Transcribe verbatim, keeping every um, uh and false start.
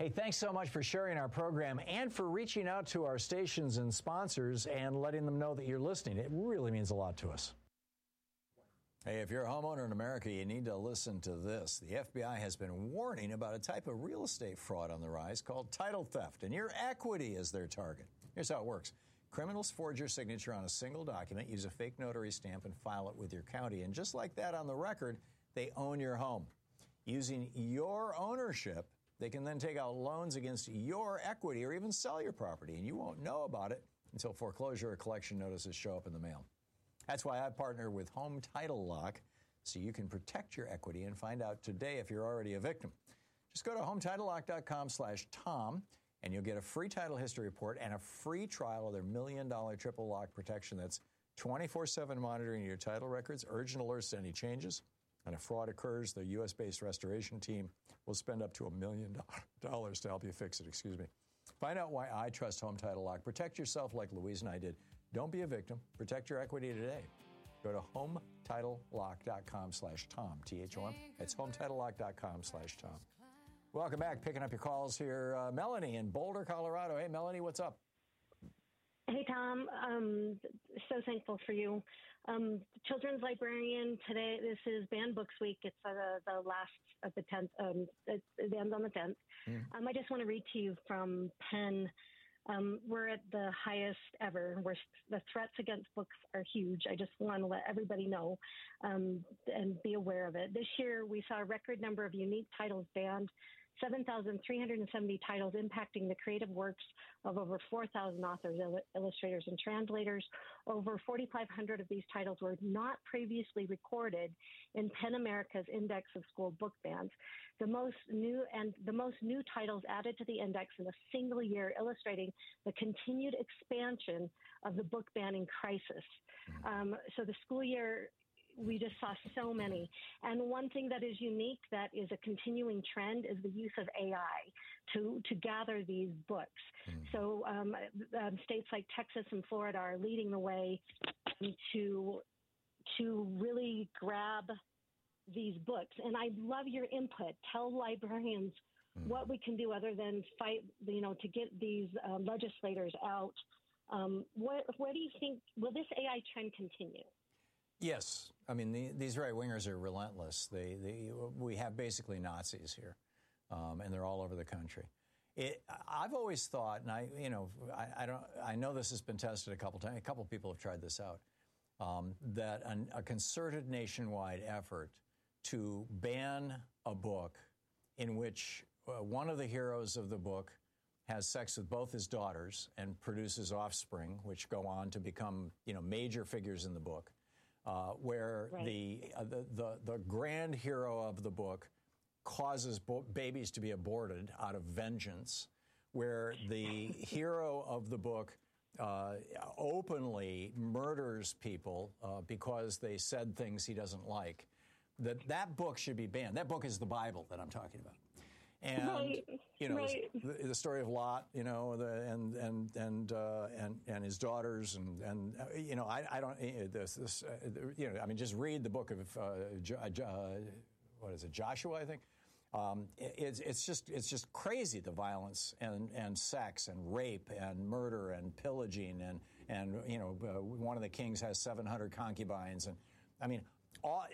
Hey, thanks so much for sharing our program and for reaching out to our stations and sponsors and letting them know that you're listening. It really means a lot to us. Hey, if you're a homeowner in America, you need to listen to this. The F B I has been warning about a type of real estate fraud on the rise called title theft, and your equity is their target. Here's how it works. Criminals forge your signature on a single document, use a fake notary stamp, and file it with your county. And just like that on the record, they own your home. Using your ownership, they can then take out loans against your equity or even sell your property, and you won't know about it until foreclosure or collection notices show up in the mail. That's why I partner with Home Title Lock, so you can protect your equity and find out today if you're already a victim. Just go to hometitlelock.com slash Tom, and you'll get a free title history report and a free trial of their million-dollar triple lock protection. That's twenty-four seven monitoring your title records, urgent alerts to any changes. And if fraud occurs, the U S-based restoration team will spend up to a million dollars to help you fix it. Excuse me. Find out why I trust Home Title Lock. Protect yourself like Louise and I did. Don't be a victim. Protect your equity today. Go to hometitlelock.com slash Tom, T H O M. It's hometitlelock.com slash Tom. Welcome back. Picking up your calls here. Uh, Melanie in Boulder, Colorado. Hey, Melanie, what's up? Hey, Tom. Um, so thankful for you. Um, children's librarian today. This is Banned Books Week. It's uh, the last of the tenth. Um, it, it ends on the tenth. Mm. Um, I just want to read to you from Penn. Um, we're at the highest ever. We're, the threats against books are huge. I just want to let everybody know um, and be aware of it. This year, we saw a record number of unique titles banned, seven thousand three hundred seventy titles impacting the creative works of over four thousand authors, il- illustrators, and translators. Over forty-five hundred of these titles were not previously recorded in PEN America's Index of School Book Bans. The most new and the most new titles added to the index in a single year, illustrating the continued expansion of the book banning crisis. Um, so the school year, we just saw so many. And one thing that is unique that is a continuing trend is the use of A I to, to gather these books. Mm. So um, um, states like Texas and Florida are leading the way to, to really grab these books. And I love your input. Tell librarians mm. what we can do other than fight, you know, to get these uh, legislators out. Um, what, what do you think? Will this A I trend continue? Yes. I mean, the, these right-wingers are relentless. They, they, we have basically Nazis here, um, and they're all over the country. It, I've always thought, and I, you know, I, I don't, I know this has been tested a couple times. A couple people have tried this out. Um, that an, a concerted nationwide effort to ban a book in which uh, one of the heroes of the book has sex with both his daughters and produces offspring, which go on to become, you know, major figures in the book. Uh, where right. the, uh, the the the grand hero of the book causes bo- babies to be aborted out of vengeance, where the hero of the book uh, openly murders people uh, because they said things he doesn't like. That that book should be banned. That book is the Bible that I'm talking about. And right. you know right. the, the story of Lot, you know, the, and and and uh, and and his daughters, and and uh, you know, I, I don't this this uh, you know, I mean, just read the book of uh, jo, uh, what is it, Joshua, I think. Um, it, it's it's just it's just crazy, the violence and and sex and rape and murder and pillaging and and you know uh, one of the kings has seven hundred concubines, and I mean. All,